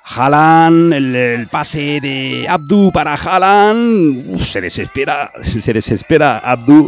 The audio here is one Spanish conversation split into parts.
Haaland, el pase de Abdu para Haaland. Se desespera Abdu.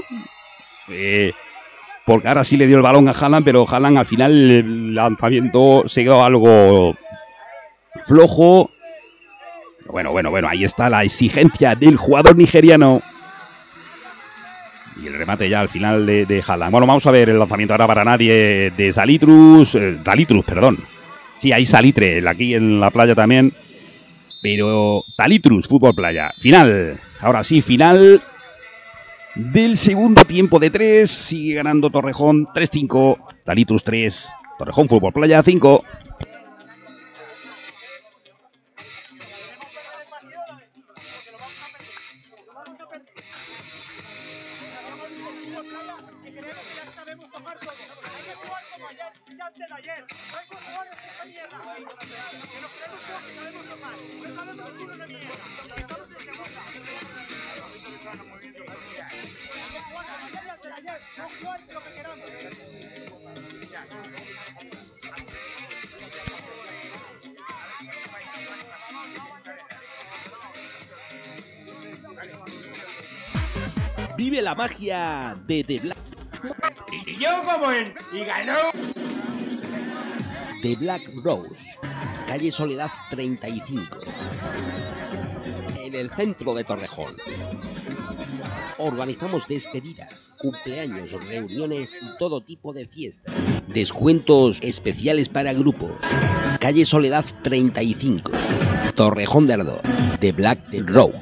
Porque ahora sí le dio el balón a Haaland, pero Haaland al final el lanzamiento se quedó algo flojo. Bueno, ahí está la exigencia del jugador nigeriano. Y el remate ya al final de Haaland. Bueno, vamos a ver el lanzamiento ahora para nadie de Dalitrus, perdón. Sí, hay salitre aquí en la playa también. Pero Dalitrus, fútbol playa. Final. Ahora sí, final del segundo tiempo de 3. Sigue ganando Torrejón 3-5. Dalitrus 3. Torrejón, fútbol playa 5. Vive la magia de The Black. Y yo como él, y ganó. The Black Rose, calle Soledad 35, en el centro de Torrejón. Organizamos despedidas, cumpleaños, reuniones y todo tipo de fiestas. Descuentos especiales para grupos. Calle Soledad 35, Torrejón de Ardoz. The Black Rose.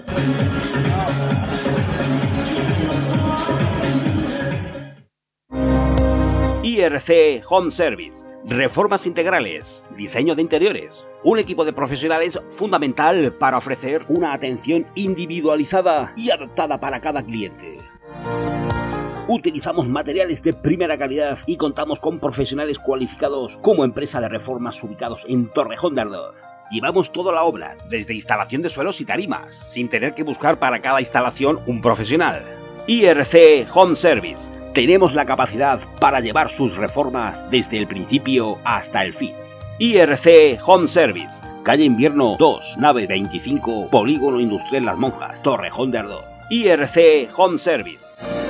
IRC Home Service. Reformas integrales, diseño de interiores. Un equipo de profesionales fundamental para ofrecer una atención individualizada y adaptada para cada cliente. Utilizamos materiales de primera calidad y contamos con profesionales cualificados como empresa de reformas ubicados en Torrejón de Ardoz. Llevamos toda la obra, desde instalación de suelos y tarimas, sin tener que buscar para cada instalación un profesional. IRC Home Service. Tenemos la capacidad para llevar sus reformas desde el principio hasta el fin. IRC Home Service, calle Invierno 2, nave 25, Polígono Industrial Las Monjas, Torrejón de Ardoz. IRC Home Service.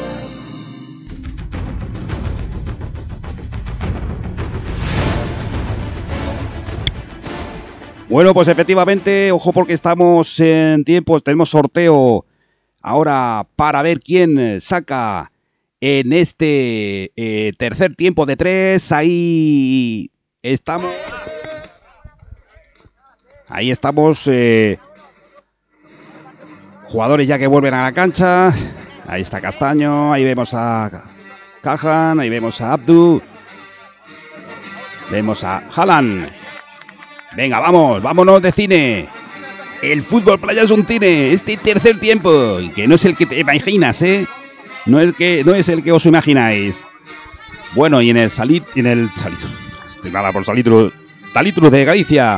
Bueno, pues efectivamente, ojo porque estamos en tiempos, tenemos sorteo ahora para ver quién saca en este tercer tiempo de 3. Ahí estamos. Jugadores ya que vuelven a la cancha. Ahí está Castaño, ahí vemos a Cajan, ahí vemos a Abdu. Vemos a Haaland. Venga, vámonos de cine. El fútbol playa es un cine, este tercer tiempo, y que no es el que te imaginas, No es el que os imagináis. Bueno, y en el Dalitrus de Galicia.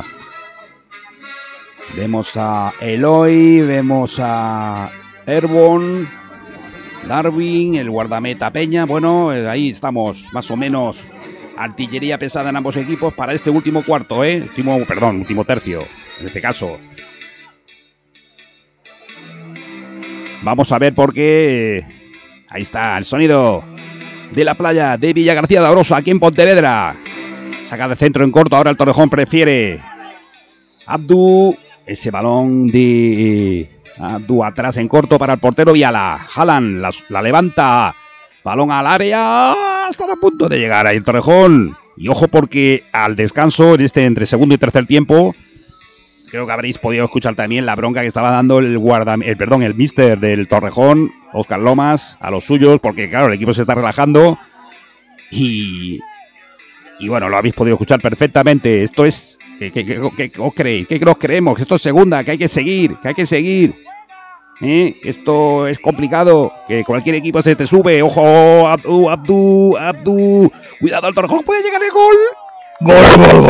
Vemos a Eloy, vemos a Airborne, Darwin, el guardameta Peña. Bueno, ahí estamos, más o menos. Artillería pesada en ambos equipos para este último cuarto, último tercio, en este caso. Vamos a ver por qué. Ahí está el sonido de la playa de Villagarcía de Arosa, aquí en Pontevedra. Saca de centro en corto, ahora el Torrejón prefiere Abdu. Ese balón de Abdu atrás en corto para el portero Viala. Haaland la levanta. Balón al área. Está a punto de llegar ahí el Torrejón. Y ojo porque al descanso, entre segundo y tercer tiempo, creo que habréis podido escuchar también la bronca que estaba dando el míster del Torrejón, Óscar Lomas, a los suyos, porque claro, el equipo se está relajando y bueno, lo habéis podido escuchar perfectamente. Esto es, ¿qué os creéis? ¿Qué nos creemos? Que esto es segunda, que hay que seguir. Esto es complicado, que cualquier equipo se te sube. Ojo, Abdu. Cuidado, el Torrejón puede llegar el gol. Gol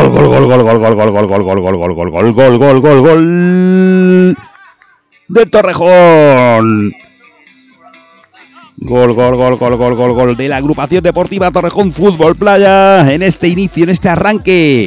del Torrejón. Gol de la agrupación deportiva Torrejón Fútbol Playa en este inicio, en este arranque